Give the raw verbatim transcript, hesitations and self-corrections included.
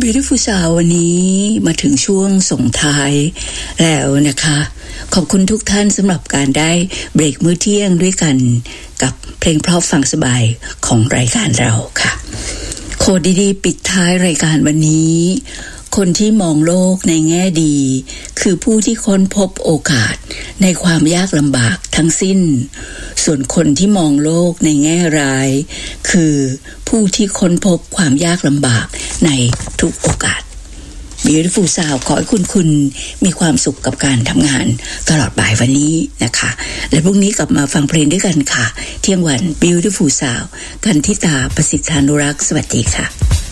Beautiful Sound วันนี้มาถึงช่วงส่งท้ายแล้วนะคะขอบคุณทุกท่านสำหรับการได้เบรกมื้อเที่ยงด้วยกันกับเพลงเพราะฟังสบายของรายการเราค่ะโคดดีๆปิดท้ายรายการวันนี้คนที่มองโลกในแง่ดีคือผู้ที่ค้นพบโอกาสในความยากลำบากทั้งสิ้นส่วนคนที่มองโลกในแง่ร้ายคือผู้ที่ค้นพบความยากลำบากในทุกโอกาส Beautiful Sound ขอให้คุณคุณมีความสุขกับการทำงานตลอดบ่ายวันนี้นะคะและพรุ่งนี้กลับมาฟังเพลงด้วยกันค่ะเที่ยงวัน Beautiful Sound กันทิตาประสิทธานุรักษ์สวัสดีค่ะ